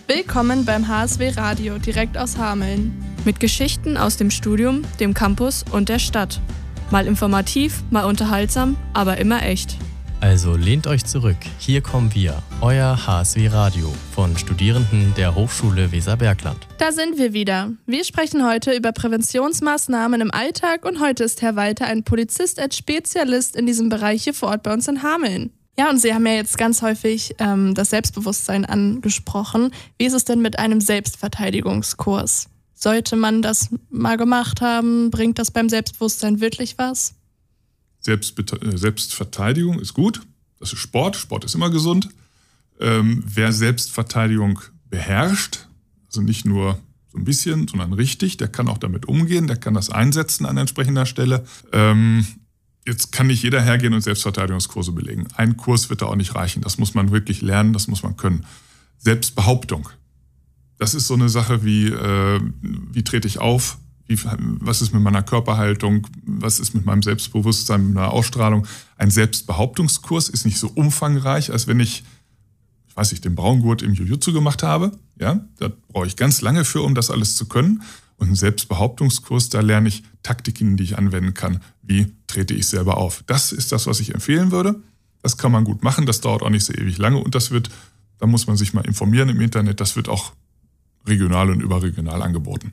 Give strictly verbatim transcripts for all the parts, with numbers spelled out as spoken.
Willkommen beim H S W Radio, direkt aus Hameln. Mit Geschichten aus dem Studium, dem Campus und der Stadt. Mal informativ, mal unterhaltsam, aber immer echt. Also lehnt euch zurück, hier kommen wir, euer H S W Radio von Studierenden der Hochschule Weserbergland. Da sind wir wieder. Wir sprechen heute über Präventionsmaßnahmen im Alltag und heute ist Herr Walter ein Polizist als Spezialist in diesem Bereich hier vor Ort bei uns in Hameln. Ja, und Sie haben ja jetzt ganz häufig ähm, das Selbstbewusstsein angesprochen. Wie ist es denn mit einem Selbstverteidigungskurs? Sollte man das mal gemacht haben? Bringt das beim Selbstbewusstsein wirklich was? Selbstbete- Selbstverteidigung ist gut. Das ist Sport. Sport ist immer gesund. Ähm, wer Selbstverteidigung beherrscht, also nicht nur so ein bisschen, sondern richtig, der kann auch damit umgehen, der kann das einsetzen an entsprechender Stelle. Ähm, Jetzt kann nicht jeder hergehen und Selbstverteidigungskurse belegen. Ein Kurs wird da auch nicht reichen. Das muss man wirklich lernen, das muss man können. Selbstbehauptung. Das ist so eine Sache wie, äh, wie trete ich auf? Wie, was ist mit meiner Körperhaltung? Was ist mit meinem Selbstbewusstsein, mit meiner Ausstrahlung? Ein Selbstbehauptungskurs ist nicht so umfangreich, als wenn ich, ich weiß nicht, den Braungurt im Jiu-Jitsu gemacht habe. Ja, da brauche ich ganz lange für, um das alles zu können. Und ein Selbstbehauptungskurs, da lerne ich Taktiken, die ich anwenden kann. Wie trete ich selber auf? Das ist das, was ich empfehlen würde. Das kann man gut machen, das dauert auch nicht so ewig lange. Und das wird, da muss man sich mal informieren im Internet, das wird auch regional und überregional angeboten.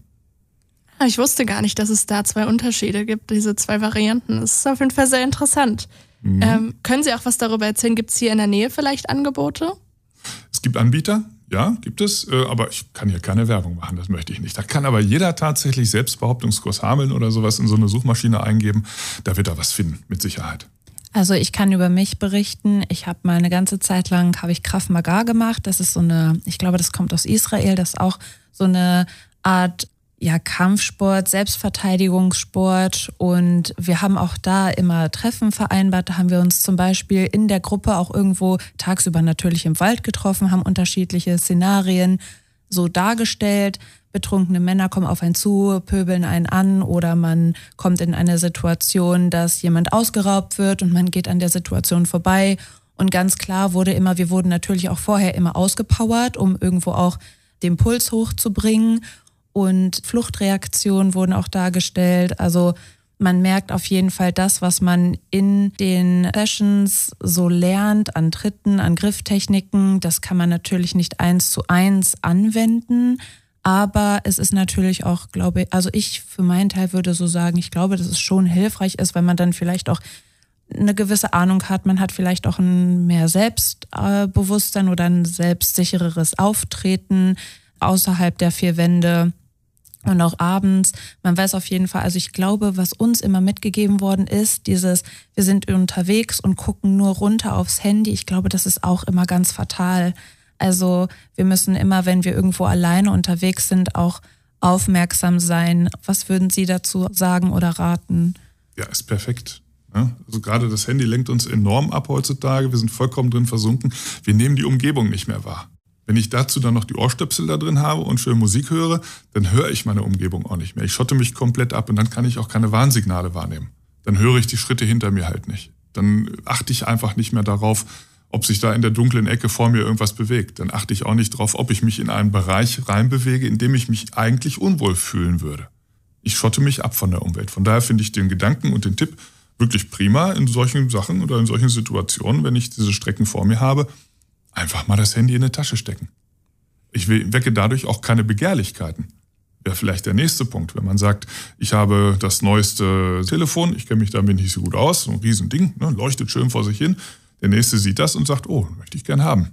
Ich wusste gar nicht, dass es da zwei Unterschiede gibt, diese zwei Varianten. Das ist auf jeden Fall sehr interessant. Mhm. Ähm, können Sie auch was darüber erzählen? Gibt es hier in der Nähe vielleicht Angebote? Es gibt Anbieter. Ja, gibt es, aber ich kann hier keine Werbung machen, das möchte ich nicht. Da kann aber jeder tatsächlich Selbstbehauptungskurs Hameln oder sowas in so eine Suchmaschine eingeben. Da wird er was finden, mit Sicherheit. Also ich kann über mich berichten. Ich habe mal eine ganze Zeit lang, habe ich Krav Maga gemacht. Das ist so eine, ich glaube, das kommt aus Israel. Das ist auch so eine Art ja, Kampfsport, Selbstverteidigungssport. Und wir haben auch da immer Treffen vereinbart. Da haben wir uns zum Beispiel in der Gruppe auch irgendwo tagsüber natürlich im Wald getroffen, haben unterschiedliche Szenarien so dargestellt. Betrunkene Männer kommen auf einen zu, pöbeln einen an oder man kommt in eine Situation, dass jemand ausgeraubt wird und man geht an der Situation vorbei. Und ganz klar wurde immer, wir wurden natürlich auch vorher immer ausgepowert, um irgendwo auch den Puls hochzubringen. Und Fluchtreaktionen wurden auch dargestellt. Also man merkt auf jeden Fall das, was man in den Sessions so lernt, an Tritten, an Grifftechniken. Das kann man natürlich nicht eins zu eins anwenden. Aber es ist natürlich auch, glaube ich, also ich für meinen Teil würde so sagen, ich glaube, dass es schon hilfreich ist, wenn man dann vielleicht auch eine gewisse Ahnung hat. Man hat vielleicht auch ein mehr Selbstbewusstsein oder ein selbstsichereres Auftreten außerhalb der vier Wände. Und auch abends, man weiß auf jeden Fall, also ich glaube, was uns immer mitgegeben worden ist, dieses, wir sind unterwegs und gucken nur runter aufs Handy. Ich glaube, das ist auch immer ganz fatal. Also wir müssen immer, wenn wir irgendwo alleine unterwegs sind, auch aufmerksam sein. Was würden Sie dazu sagen oder raten? Ja, ist perfekt. Also gerade das Handy lenkt uns enorm ab heutzutage. Wir sind vollkommen drin versunken. Wir nehmen die Umgebung nicht mehr wahr. Wenn ich dazu dann noch die Ohrstöpsel da drin habe und schön Musik höre, dann höre ich meine Umgebung auch nicht mehr. Ich schotte mich komplett ab und dann kann ich auch keine Warnsignale wahrnehmen. Dann höre ich die Schritte hinter mir halt nicht. Dann achte ich einfach nicht mehr darauf, ob sich da in der dunklen Ecke vor mir irgendwas bewegt. Dann achte ich auch nicht darauf, ob ich mich in einen Bereich reinbewege, in dem ich mich eigentlich unwohl fühlen würde. Ich schotte mich ab von der Umwelt. Von daher finde ich den Gedanken und den Tipp wirklich prima in solchen Sachen oder in solchen Situationen, wenn ich diese Strecken vor mir habe, einfach mal das Handy in die Tasche stecken. Ich wecke dadurch auch keine Begehrlichkeiten. Wäre vielleicht der nächste Punkt, wenn man sagt, ich habe das neueste Telefon, ich kenne mich damit nicht so gut aus, so ein Riesending, ne, leuchtet schön vor sich hin. Der Nächste sieht das und sagt, oh, möchte ich gern haben.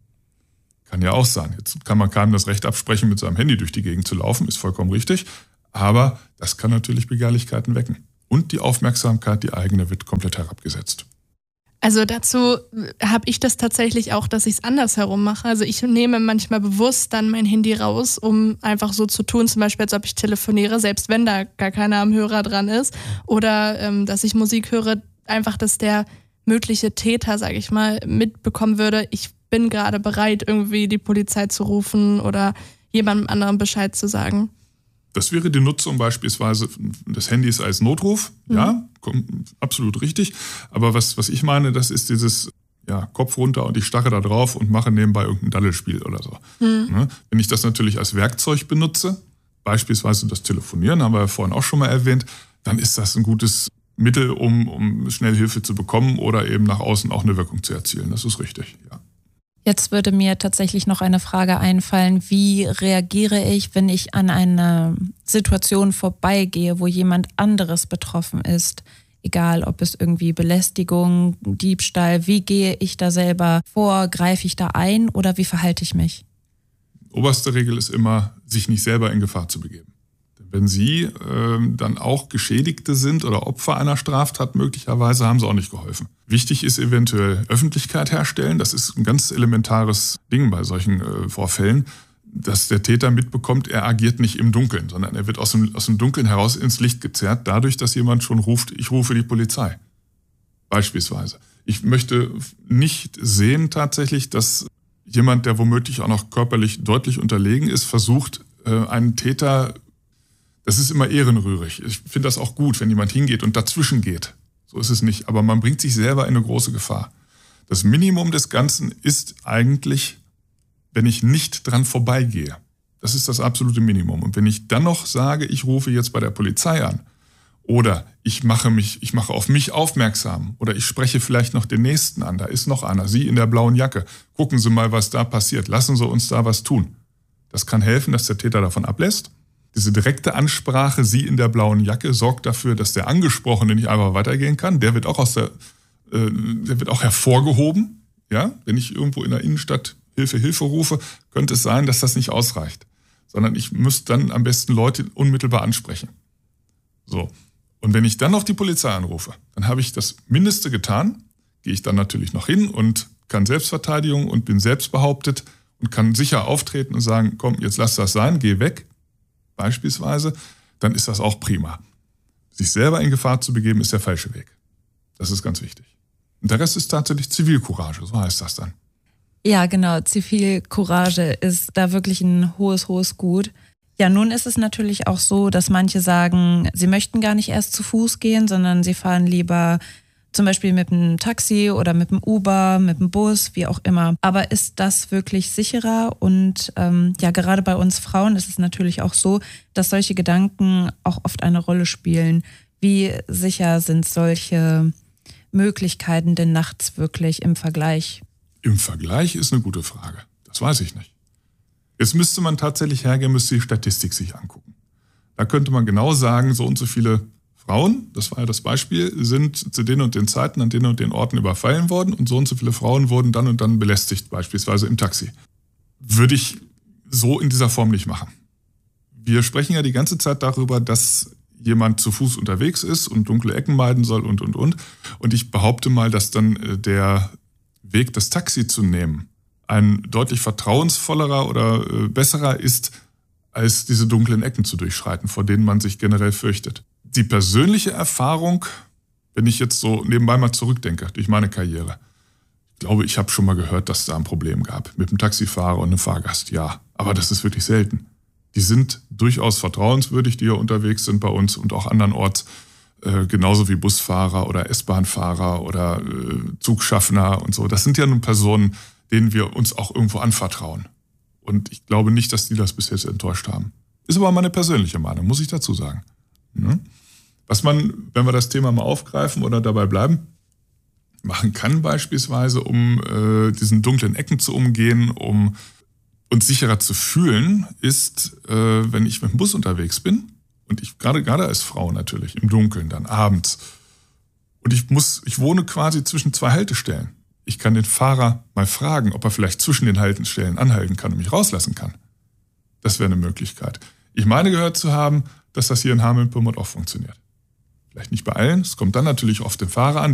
Kann ja auch sein. Jetzt kann man keinem das Recht absprechen, mit seinem Handy durch die Gegend zu laufen, ist vollkommen richtig. Aber das kann natürlich Begehrlichkeiten wecken. Und die Aufmerksamkeit, die eigene, wird komplett herabgesetzt. Also dazu habe ich das tatsächlich auch, dass ich es andersherum mache. Also ich nehme manchmal bewusst dann mein Handy raus, um einfach so zu tun, zum Beispiel als ob ich telefoniere, selbst wenn da gar keiner am Hörer dran ist. Oder ähm, dass ich Musik höre, einfach, dass der mögliche Täter, sage ich mal, mitbekommen würde, ich bin gerade bereit, irgendwie die Polizei zu rufen oder jemandem anderen Bescheid zu sagen. Das wäre die Nutzung beispielsweise des Handys als Notruf. Mhm. Ja, absolut richtig. Aber was, was ich meine, das ist dieses, ja, Kopf runter und ich starre da drauf und mache nebenbei irgendein Daddelspiel oder so. Mhm. Ne? Wenn ich das natürlich als Werkzeug benutze, beispielsweise das Telefonieren, haben wir ja vorhin auch schon mal erwähnt, dann ist das ein gutes Mittel, um, um schnell Hilfe zu bekommen oder eben nach außen auch eine Wirkung zu erzielen. Das ist richtig, ja. Jetzt würde mir tatsächlich noch eine Frage einfallen, wie reagiere ich, wenn ich an einer Situation vorbeigehe, wo jemand anderes betroffen ist? Egal, ob es irgendwie Belästigung, Diebstahl, wie gehe ich da selber vor? Greife ich da ein oder wie verhalte ich mich? Oberste Regel ist immer, sich nicht selber in Gefahr zu begeben. Denn wenn Sie äh, dann auch Geschädigte sind oder Opfer einer Straftat, möglicherweise haben Sie auch nicht geholfen. Wichtig ist eventuell Öffentlichkeit herstellen. Das ist ein ganz elementares Ding bei solchen äh, Vorfällen, dass der Täter mitbekommt, er agiert nicht im Dunkeln, sondern er wird aus dem, aus dem Dunkeln heraus ins Licht gezerrt, dadurch, dass jemand schon ruft, ich rufe die Polizei. Beispielsweise. Ich möchte nicht sehen tatsächlich, dass jemand, der womöglich auch noch körperlich deutlich unterlegen ist, versucht, einen Täter, das ist immer ehrenrührig. Ich finde das auch gut, wenn jemand hingeht und dazwischen geht. So ist es nicht. Aber man bringt sich selber in eine große Gefahr. Das Minimum des Ganzen ist eigentlich, wenn ich nicht dran vorbeigehe. Das ist das absolute Minimum. Und wenn ich dann noch sage, ich rufe jetzt bei der Polizei an oder ich mache mich, ich mache auf mich aufmerksam oder ich spreche vielleicht noch den Nächsten an, da ist noch einer, Sie in der blauen Jacke, gucken Sie mal, was da passiert, lassen Sie uns da was tun. Das kann helfen, dass der Täter davon ablässt. Diese direkte Ansprache, Sie in der blauen Jacke, sorgt dafür, dass der Angesprochene nicht einfach weitergehen kann. Der wird auch aus der, äh, der wird auch hervorgehoben. Ja, wenn ich irgendwo in der Innenstadt Hilfe, Hilfe rufe, könnte es sein, dass das nicht ausreicht. Sondern ich muss dann am besten Leute unmittelbar ansprechen. So. Und wenn ich dann noch die Polizei anrufe, dann habe ich das Mindeste getan, gehe ich dann natürlich noch hin und kann Selbstverteidigung und bin selbstbehauptet und kann sicher auftreten und sagen, komm, jetzt lass das sein, geh weg, beispielsweise, dann ist das auch prima. Sich selber in Gefahr zu begeben, ist der falsche Weg. Das ist ganz wichtig. Und der Rest ist tatsächlich Zivilcourage, so heißt das dann. Ja, genau. Zivilcourage ist da wirklich ein hohes, hohes Gut. Ja, nun ist es natürlich auch so, dass manche sagen, sie möchten gar nicht erst zu Fuß gehen, sondern sie fahren lieber zum Beispiel mit dem Taxi oder mit dem Uber, mit dem Bus, wie auch immer. Aber ist das wirklich sicherer? Und ähm, ja, gerade bei uns Frauen ist es natürlich auch so, dass solche Gedanken auch oft eine Rolle spielen. Wie sicher sind solche Möglichkeiten denn nachts wirklich im Vergleich? Im Vergleich ist eine gute Frage. Das weiß ich nicht. Jetzt müsste man tatsächlich hergehen, müsste die Statistik sich angucken. Da könnte man genau sagen, so und so viele Frauen, das war ja das Beispiel, sind zu den und den Zeiten an den und den Orten überfallen worden und so und so viele Frauen wurden dann und dann belästigt, beispielsweise im Taxi. Würde ich so in dieser Form nicht machen. Wir sprechen ja die ganze Zeit darüber, dass jemand zu Fuß unterwegs ist und dunkle Ecken meiden soll und, und, und. Und ich behaupte mal, dass dann der Weg, das Taxi zu nehmen, ein deutlich vertrauensvollerer oder äh, besserer ist, als diese dunklen Ecken zu durchschreiten, vor denen man sich generell fürchtet. Die persönliche Erfahrung, wenn ich jetzt so nebenbei mal zurückdenke, durch meine Karriere, ich glaube, ich habe schon mal gehört, dass es da ein Problem gab mit einem Taxifahrer und einem Fahrgast. Ja, aber das ist wirklich selten. Die sind durchaus vertrauenswürdig, die hier unterwegs sind bei uns und auch andernorts. Äh, genauso wie Busfahrer oder S-Bahn-Fahrer oder äh, Zugschaffner und so. Das sind ja nun Personen, denen wir uns auch irgendwo anvertrauen. Und ich glaube nicht, dass die das bis jetzt enttäuscht haben. Ist aber meine persönliche Meinung, muss ich dazu sagen. Mhm. Was man, wenn wir das Thema mal aufgreifen oder dabei bleiben, machen kann beispielsweise, um äh, diesen dunklen Ecken zu umgehen, um uns sicherer zu fühlen, ist, äh, wenn ich mit dem Bus unterwegs bin, und ich gerade gerade als Frau natürlich, im Dunkeln, dann abends. Und ich muss, ich wohne quasi zwischen zwei Haltestellen. Ich kann den Fahrer mal fragen, ob er vielleicht zwischen den Haltestellen anhalten kann und mich rauslassen kann. Das wäre eine Möglichkeit. Ich meine gehört zu haben, dass das hier in Hameln-Pyrmont auch funktioniert. Vielleicht nicht bei allen, es kommt dann natürlich auf den Fahrer an.